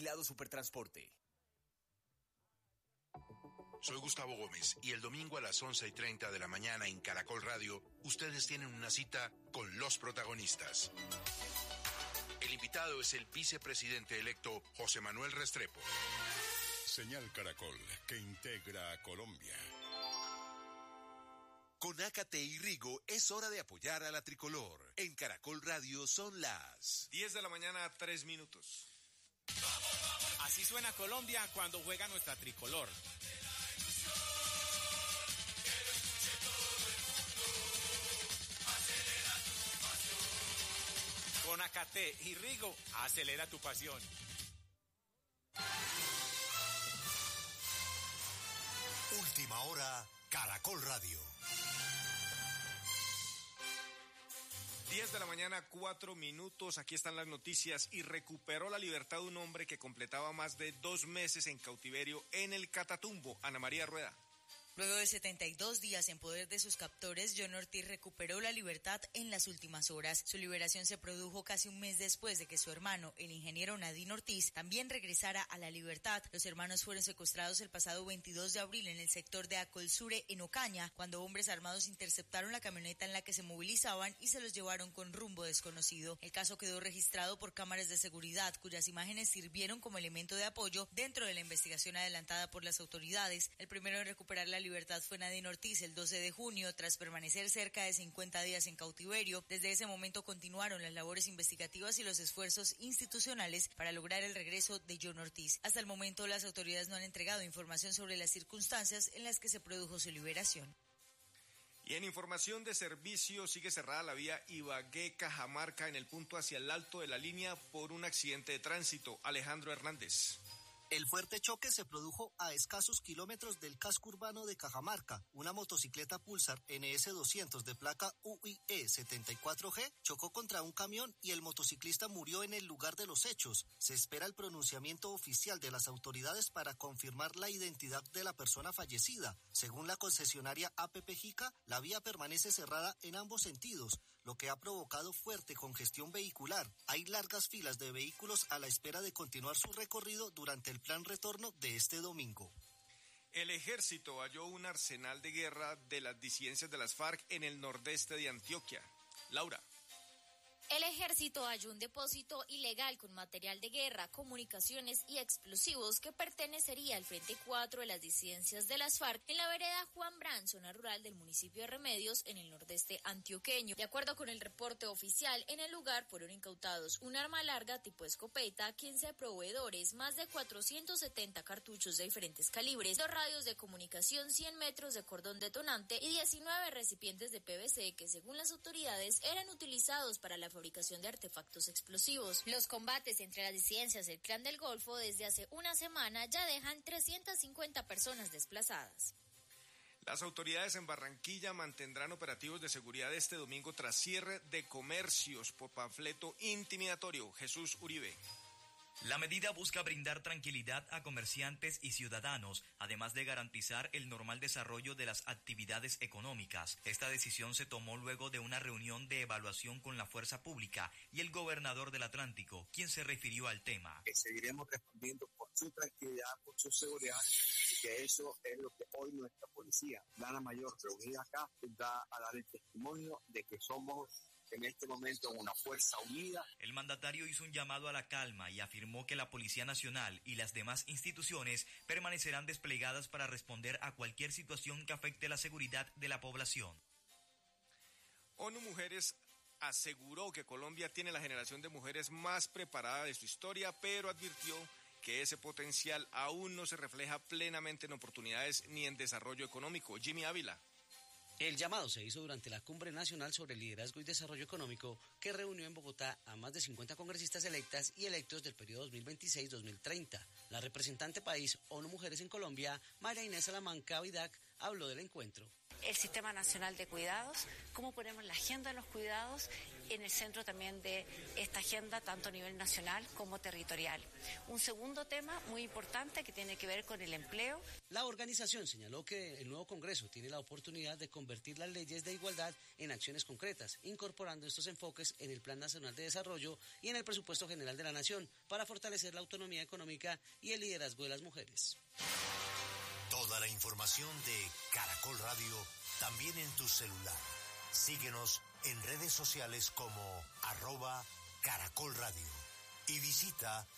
Vigilado Supertransporte. Soy Gustavo Gómez y el domingo a las 11:30 de la mañana en Caracol Radio, ustedes tienen una cita con los protagonistas. El invitado es el vicepresidente electo José Manuel Restrepo. Señal Caracol, que integra a Colombia. Con Ácate y Rigo es hora de apoyar a la tricolor. En Caracol Radio son las 10 de la mañana, 3 minutos. Así suena Colombia cuando juega nuestra tricolor. Con Ácate y Rigo, acelera tu pasión. Última Hora, Caracol Radio. 10 de la mañana, 4 minutos, aquí están las noticias. Y recuperó la libertad un hombre que completaba más de 2 meses en cautiverio en el Catatumbo. Ana María Rueda. Luego de 72 días en poder de sus captores, John Ortiz recuperó la libertad en las últimas horas. Su liberación se produjo casi un mes después de que su hermano, el ingeniero Nadine Ortiz, también regresara a la libertad. Los hermanos fueron secuestrados el pasado 22 de abril en el sector de Acolsure, en Ocaña, cuando hombres armados interceptaron la camioneta en la que se movilizaban y se los llevaron con rumbo desconocido. El caso quedó registrado por cámaras de seguridad, cuyas imágenes sirvieron como elemento de apoyo dentro de la investigación adelantada por las autoridades. El primero en recuperar la libertad fue Nadine Ortiz el 12 de junio, tras permanecer cerca de 50 días en cautiverio. Desde ese momento continuaron las labores investigativas y los esfuerzos institucionales para lograr el regreso de John Ortiz. Hasta el momento, las autoridades no han entregado información sobre las circunstancias en las que se produjo su liberación. Y en información de servicio, sigue cerrada la vía Ibagué-Cajamarca en el punto hacia el alto de la línea por un accidente de tránsito. Alejandro Hernández. El fuerte choque se produjo a escasos kilómetros del casco urbano de Cajamarca. Una motocicleta Pulsar NS200 de placa UIE 74G chocó contra un camión y el motociclista murió en el lugar de los hechos. Se espera el pronunciamiento oficial de las autoridades para confirmar la identidad de la persona fallecida. Según la concesionaria APP Jica, la vía permanece cerrada en ambos sentidos, lo que ha provocado fuerte congestión vehicular. Hay largas filas de vehículos a la espera de continuar su recorrido durante el plan retorno de este domingo. El ejército halló un arsenal de guerra de las disidencias de las FARC en el nordeste de Antioquia. Laura. El ejército halló un depósito ilegal con material de guerra, comunicaciones y explosivos que pertenecería al Frente 4 de las disidencias de las FARC en la vereda Juan Brán, zona rural del municipio de Remedios, en el nordeste antioqueño. De acuerdo con el reporte oficial, en el lugar fueron incautados un arma larga tipo escopeta, 15 proveedores, más de 470 cartuchos de diferentes calibres, 2 radios de comunicación, 100 metros de cordón detonante y 19 recipientes de PVC que, según las autoridades, eran utilizados para la fabricación de artefactos explosivos. Los combates entre las disidencias del Clan del Golfo desde hace una semana ya dejan 350 personas desplazadas. Las autoridades en Barranquilla mantendrán operativos de seguridad este domingo tras cierre de comercios por panfleto intimidatorio. Jesús Uribe. La medida busca brindar tranquilidad a comerciantes y ciudadanos, además de garantizar el normal desarrollo de las actividades económicas. Esta decisión se tomó luego de una reunión de evaluación con la fuerza pública y el gobernador del Atlántico, quien se refirió al tema. Seguiremos respondiendo por su tranquilidad, por su seguridad, y que eso es lo que hoy nuestra policía, Plana Mayor, reunida acá, da a dar el testimonio de que somos en este momento una fuerza unida. El mandatario hizo un llamado a la calma y afirmó que la Policía Nacional y las demás instituciones permanecerán desplegadas para responder a cualquier situación que afecte la seguridad de la población. ONU Mujeres aseguró que Colombia tiene la generación de mujeres más preparada de su historia, pero advirtió que ese potencial aún no se refleja plenamente en oportunidades ni en desarrollo económico. Jimmy Ávila. El llamado se hizo durante la Cumbre Nacional sobre Liderazgo y Desarrollo Económico, que reunió en Bogotá a más de 50 congresistas electas y electos del periodo 2026-2030. La representante país ONU Mujeres en Colombia, María Inés Salamanca Vidac, habló del encuentro. El Sistema Nacional de Cuidados, cómo ponemos la agenda de los cuidados en el centro también de esta agenda, tanto a nivel nacional como territorial. Un segundo tema muy importante que tiene que ver con el empleo. La organización señaló que el nuevo Congreso tiene la oportunidad de convertir las leyes de igualdad en acciones concretas, incorporando estos enfoques en el Plan Nacional de Desarrollo y en el Presupuesto General de la Nación para fortalecer la autonomía económica y el liderazgo de las mujeres. Toda la información de Caracol Radio también en tu celular. Síguenos en redes sociales como @Caracol Radio y visita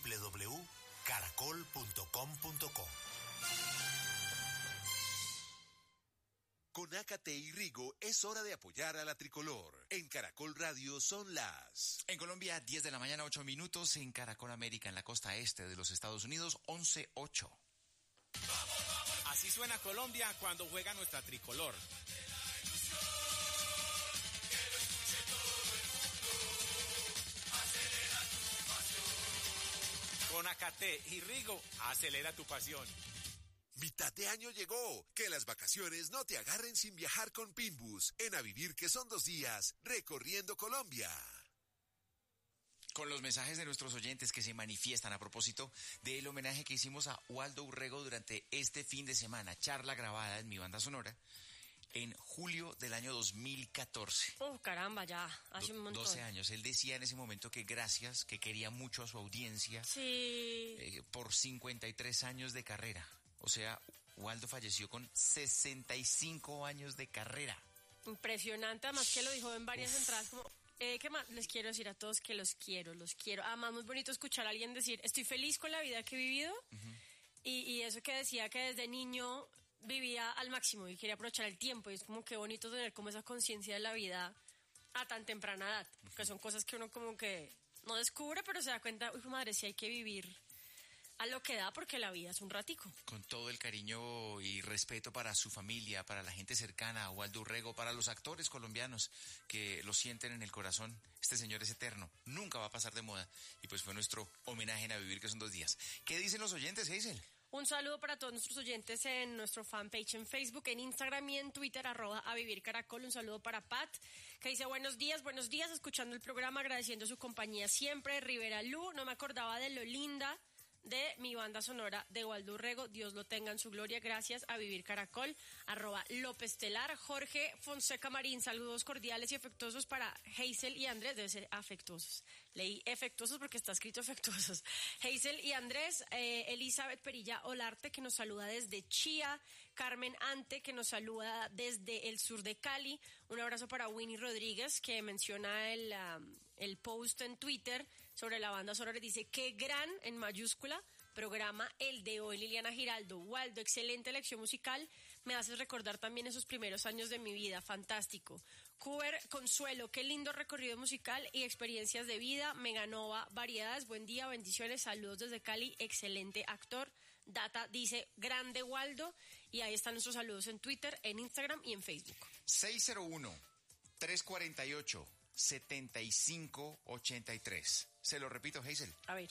www.caracol.com.co. Con Ácate y Rigo es hora de apoyar a la tricolor. En Caracol Radio son las... En Colombia, 10 de la mañana, 8 minutos. En Caracol América, en la costa este de los Estados Unidos, 11:08. Así suena Colombia cuando juega nuestra tricolor. Con Ácate y Rigo, acelera tu pasión. Mitad de año llegó. Que las vacaciones no te agarren sin viajar con Pinbus. En A Vivir que son 2 días, recorriendo Colombia. Con los mensajes de nuestros oyentes que se manifiestan a propósito del homenaje que hicimos a Waldo Urrego durante este fin de semana, charla grabada en mi banda sonora, en julio del año 2014. Caramba, ya, hace un montón. 12 años. Él decía en ese momento que gracias, que quería mucho a su audiencia. Sí. Por 53 años de carrera. O sea, Waldo falleció con 65 años de carrera. Impresionante, además que lo dijo en varias entradas como... ¿Qué más? Les quiero decir a todos que los quiero. Además, muy bonito escuchar a alguien decir, estoy feliz con la vida que he vivido. Y eso que decía que desde niño vivía al máximo y quería aprovechar el tiempo. Y es como que bonito tener como esa conciencia de la vida a tan temprana edad. Porque son cosas que uno como que no descubre, pero se da cuenta, uy, madre, sí hay que vivir a lo que da porque la vida es un ratico. Con todo el cariño y respeto para su familia, para la gente cercana a Waldo Urrego, para los actores colombianos que lo sienten en el corazón. Este señor es eterno, nunca va a pasar de moda. Y pues fue nuestro homenaje en A Vivir que son 2 días. ¿Qué dicen los oyentes, Hazel? Un saludo para todos nuestros oyentes en nuestro fanpage en Facebook, en Instagram y en Twitter, @avivircaracol. Un saludo para Pat, que dice buenos días, escuchando el programa, agradeciendo su compañía siempre. Rivera Lu, no me acordaba de lo linda de mi banda sonora de Waldo Urrego, Dios lo tenga en su gloria, gracias a Vivir Caracol, @López Telar. Jorge Fonseca Marín, saludos cordiales y afectuosos para Hazel y Andrés, debe ser afectuosos, leí efectuosos porque está escrito efectuosos. Hazel y Andrés, Elizabeth Perilla Olarte, que nos saluda desde Chía, Carmen Ante, que nos saluda desde el sur de Cali, un abrazo para Winnie Rodríguez, que menciona el post en Twitter sobre la banda sonora, dice, qué gran, en mayúscula, programa el de hoy. Liliana Giraldo, Waldo, excelente elección musical, me haces recordar también esos primeros años de mi vida, fantástico. Cuber Consuelo, qué lindo recorrido musical y experiencias de vida. Meganova Variedades, buen día, bendiciones, saludos desde Cali, excelente actor. Data dice, grande Waldo, y ahí están nuestros saludos en Twitter, en Instagram y en Facebook. 601-348-7583. Se lo repito, Hazel. A ver.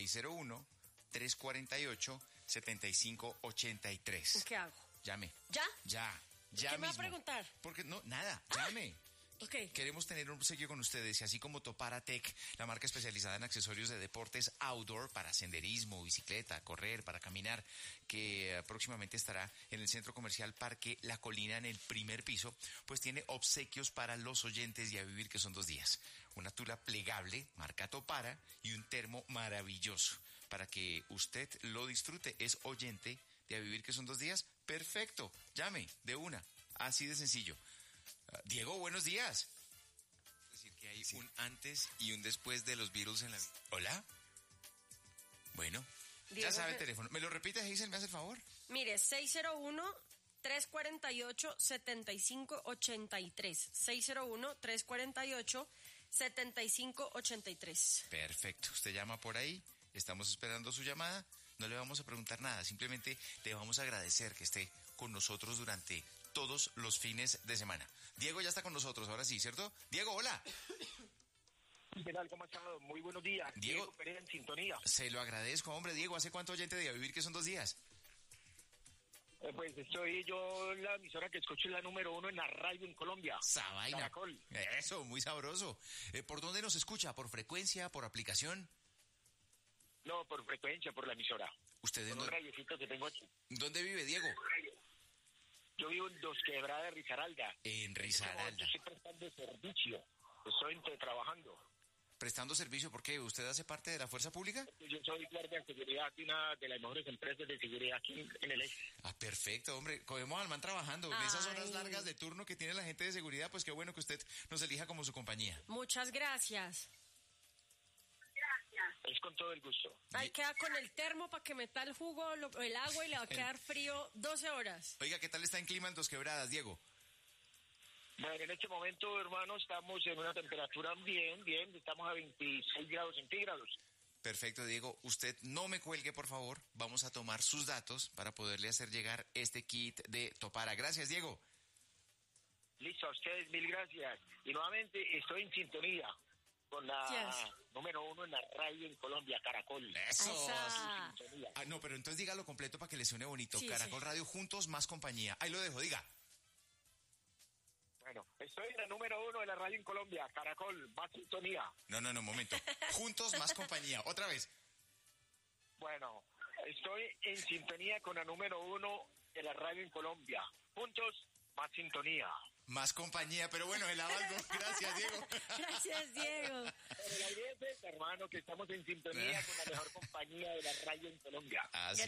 601-348-7583. ¿Qué hago? Llame. ¿Ya? Ya ¿Qué me va a mismo. preguntar? Porque no, nada, llame. Okay. Queremos tener un obsequio con ustedes y así como Toparatec, la marca especializada en accesorios de deportes outdoor para senderismo, bicicleta, correr, para caminar, que próximamente estará en el Centro Comercial Parque La Colina en el primer piso, pues tiene obsequios para los oyentes de A Vivir que son 2 días. Una tula plegable, marca Topara, y un termo maravilloso para que usted lo disfrute. Es oyente de A Vivir que son 2 días. Perfecto, llame de una, así de sencillo. Diego, buenos días. Es decir, que hay un antes y un después de los Beatles en la vida. ¿Hola? Bueno, Diego, ya sabe el teléfono. ¿Me lo repite, Hazel? ¿Me hace el favor? Mire, 601-348-7583. 601-348-7583. Perfecto. Usted llama por ahí. Estamos esperando su llamada. No le vamos a preguntar nada. Simplemente le vamos a agradecer que esté con nosotros durante todos los fines de semana. Diego ya está con nosotros, ahora sí, ¿cierto? Diego, hola. ¿Qué tal? ¿Cómo ha estado? Muy buenos días. Diego Pérez en sintonía. Se lo agradezco, hombre. Diego, ¿hace cuánto oyente de A Vivir que son 2 días? Pues la emisora que escucho es la número 1 en la radio en Colombia. Esa vaina. Caracol. Eso, muy sabroso. ¿Por dónde nos escucha? ¿Por frecuencia? ¿Por aplicación? No, por frecuencia, por la emisora. ¿Usted en un rayecito que tengo aquí. ¿Dónde vive, Diego? Yo vivo en Dos Quebradas, Risaralda. En Risaralda. Estoy prestando servicio. Estoy trabajando. ¿Prestando servicio? ¿Por qué? ¿Usted hace parte de la fuerza pública? Yo soy guardia de seguridad de una de las mejores empresas de seguridad aquí en el este. Ah, perfecto, hombre. Cogemos al man trabajando. En esas horas largas de turno que tiene la gente de seguridad, pues qué bueno que usted nos elija como su compañía. Muchas gracias. Es con todo el gusto. Ahí queda con el termo para que meta el jugo, el agua y le va a quedar frío 12 horas. Oiga, ¿qué tal está en clima en Dos Quebradas, Diego? Bueno, en este momento, hermano, estamos en una temperatura bien, estamos a 26 grados centígrados. Perfecto, Diego. Usted no me cuelgue, por favor. Vamos a tomar sus datos para poderle hacer llegar este kit de Topara. Gracias, Diego. Listo, a ustedes, mil gracias. Y nuevamente estoy en sintonía con la número 1 en la radio en Colombia, Caracol. Eso. No, pero entonces dígalo completo para que le suene bonito. Sí, Caracol Radio, juntos, más compañía. Ahí lo dejo, diga. Bueno, estoy en la número 1 de la radio en Colombia, Caracol, más sintonía. No, momento. Juntos, más compañía. Otra vez. Bueno, estoy en sintonía con la número 1 de la radio en Colombia. Juntos, más sintonía. Más compañía, pero bueno, el avalgo. Gracias, Diego. Gracias, Diego. Pero la idea es, hermano, que estamos en sintonía con la mejor compañía de la radio en Colombia.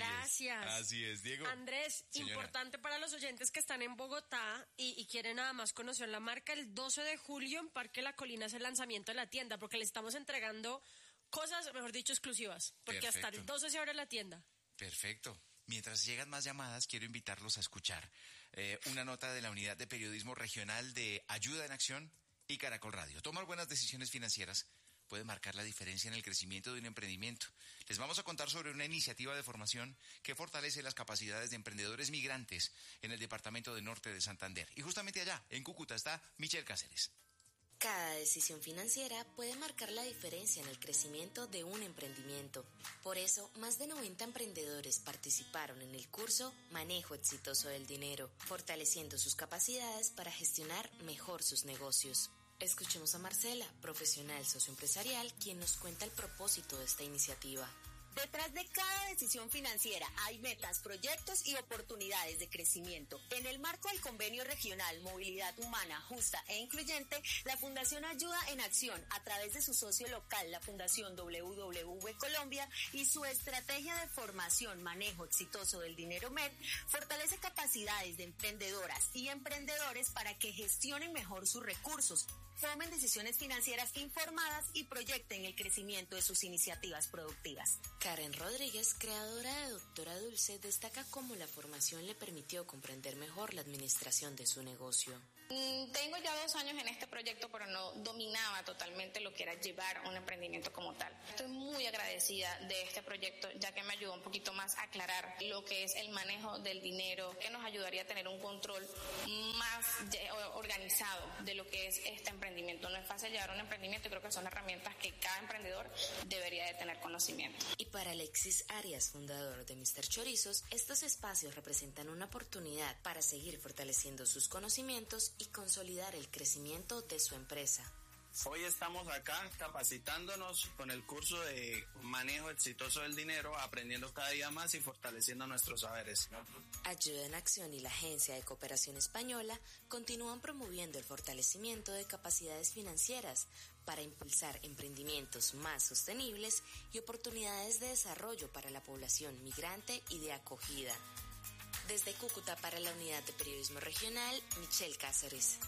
Así es, Diego. Andrés, importante para los oyentes que están en Bogotá y quieren nada más conocer la marca, el 12 de julio en Parque La Colina es el lanzamiento de la tienda, porque le estamos entregando cosas, mejor dicho, exclusivas, porque hasta el 12 se abre la tienda. Perfecto. Mientras llegan más llamadas, quiero invitarlos a escuchar una nota de la Unidad de Periodismo Regional de Ayuda en Acción y Caracol Radio. Tomar buenas decisiones financieras puede marcar la diferencia en el crecimiento de un emprendimiento. Les vamos a contar sobre una iniciativa de formación que fortalece las capacidades de emprendedores migrantes en el departamento de Norte de Santander. Y justamente allá, en Cúcuta, está Michelle Cáceres. Cada decisión financiera puede marcar la diferencia en el crecimiento de un emprendimiento. Por eso, más de 90 emprendedores participaron en el curso Manejo Exitoso del Dinero, fortaleciendo sus capacidades para gestionar mejor sus negocios. Escuchemos a Marcela, profesional socioempresarial, quien nos cuenta el propósito de esta iniciativa. Detrás de cada decisión financiera hay metas, proyectos y oportunidades de crecimiento. En el marco del Convenio Regional Movilidad Humana, Justa e Incluyente, la Fundación Ayuda en Acción, a través de su socio local, la Fundación WWV Colombia, y su estrategia de formación Manejo Exitoso del Dinero MED, fortalece capacidades de emprendedoras y emprendedores para que gestionen mejor sus recursos, tomen decisiones financieras informadas y proyecten el crecimiento de sus iniciativas productivas. Karen Rodríguez, creadora de Doctora Dulce, destaca cómo la formación le permitió comprender mejor la administración de su negocio. Tengo ya 2 años en este proyecto, pero no dominaba totalmente lo que era llevar un emprendimiento como tal. Estoy muy agradecida de este proyecto, ya que me ayudó un poquito más a aclarar lo que es el manejo del dinero, que nos ayudaría a tener un control más organizado de lo que es este emprendimiento. No es fácil llevar un emprendimiento y creo que son herramientas que cada emprendedor debería de tener conocimiento. Y para Alexis Arias, fundador de Mr. Chorizos, estos espacios representan una oportunidad para seguir fortaleciendo sus conocimientos y consolidar el crecimiento de su empresa. Hoy estamos acá capacitándonos con el curso de Manejo Exitoso del Dinero, aprendiendo cada día más y fortaleciendo nuestros saberes. Ayuda en Acción y la Agencia de Cooperación Española continúan promoviendo el fortalecimiento de capacidades financieras para impulsar emprendimientos más sostenibles y oportunidades de desarrollo para la población migrante y de acogida. Desde Cúcuta para la Unidad de Periodismo Regional, Michelle Cáceres.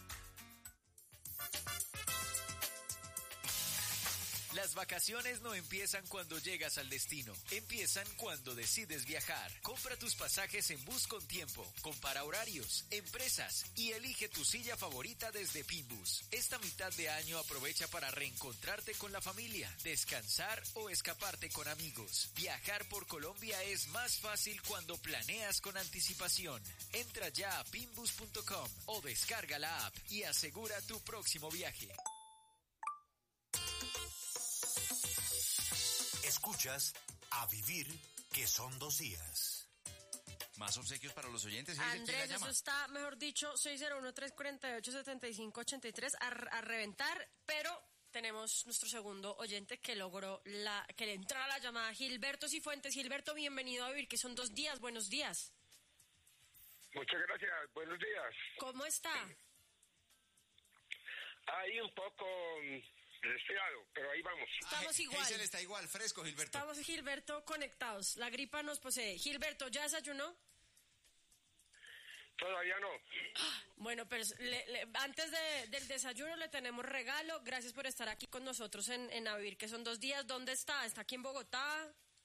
Las vacaciones no empiezan cuando llegas al destino, empiezan cuando decides viajar. Compra tus pasajes en Bus con Tiempo, compara horarios, empresas y elige tu silla favorita desde Pinbus. Esta mitad de año aprovecha para reencontrarte con la familia, descansar o escaparte con amigos. Viajar por Colombia es más fácil cuando planeas con anticipación. Entra ya a pinbus.com o descarga la app y asegura tu próximo viaje. Escuchas A Vivir, que son 2 días. Más obsequios para los oyentes. ¿Sí? Andrés, eso está, mejor dicho, 601-348-7583 a reventar, pero tenemos nuestro segundo oyente que logró que le entrara la llamada, Gilberto Cifuentes. Gilberto, bienvenido a Vivir, que son 2 días. Buenos días. Muchas gracias. Buenos días. ¿Cómo está? Ahí un poco resfriado, pero ahí vamos. Estamos igual. Hazel está igual, fresco, Gilberto. Estamos, Gilberto, conectados. La gripa nos posee. Gilberto, ¿ya desayunó? Todavía no. Bueno, pero antes del desayuno le tenemos regalo. Gracias por estar aquí con nosotros en A Vivir, que son 2 días. ¿Dónde está? ¿Está aquí en Bogotá?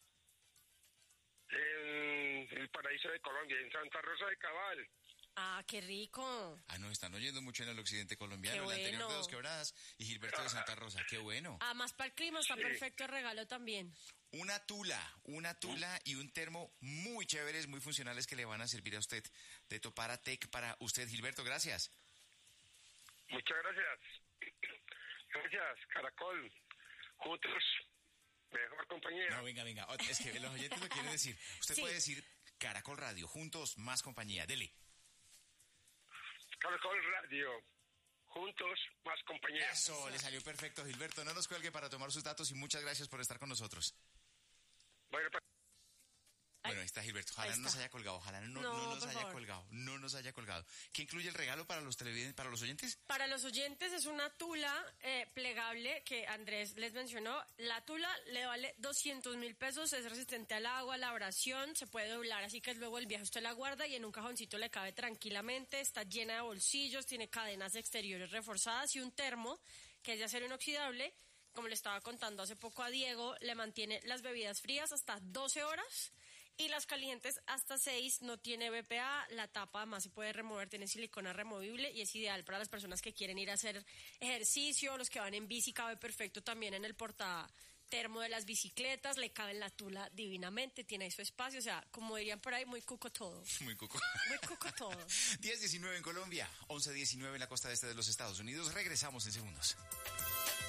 En el paraíso de Colombia, en Santa Rosa de Cabal. Ah, qué rico. Ah, nos están oyendo mucho en el occidente colombiano. Qué bueno. El anterior de Dos Quebradas y Gilberto de Santa Rosa. Qué bueno. Además, para el clima está perfecto el regalo también. Una tula y un termo muy chéveres, muy funcionales que le van a servir a usted de Topara Tech para usted, Gilberto. Gracias. Muchas gracias. Gracias, Caracol. Juntos, mejor compañía. No, venga. Es que los oyentes lo quieren decir. Usted puede decir Caracol Radio, juntos, más compañía. Dele. Caracol Radio. Juntos, más compañía. Eso, le salió perfecto, Gilberto. No nos cuelgue para tomar sus datos y muchas gracias por estar con nosotros. Bueno, ahí está Gilberto. Ojalá no nos haya colgado. Ojalá no nos haya colgado. No nos haya colgado. ¿Qué incluye el regalo para los televidentes, para los oyentes? Para los oyentes es una tula plegable que Andrés les mencionó. La tula le vale 200,000 pesos. Es resistente al agua, a la abrasión. Se puede doblar, así que luego el viaje usted la guarda y en un cajoncito le cabe tranquilamente. Está llena de bolsillos, tiene cadenas exteriores reforzadas y un termo que es de acero inoxidable. Como le estaba contando hace poco a Diego, le mantiene las bebidas frías hasta 12 horas y las calientes hasta 6. No tiene BPA, la tapa además se puede remover, tiene silicona removible y es ideal para las personas que quieren ir a hacer ejercicio, los que van en bici. Cabe perfecto también en el portatermo de las bicicletas, le cabe en la tula divinamente, tiene ahí su espacio, o sea, como dirían por ahí, muy cuco todo. Muy cuco. Muy cuco todo. 10:19 en Colombia, 11:19 en la costa este de los Estados Unidos. Regresamos en segundos.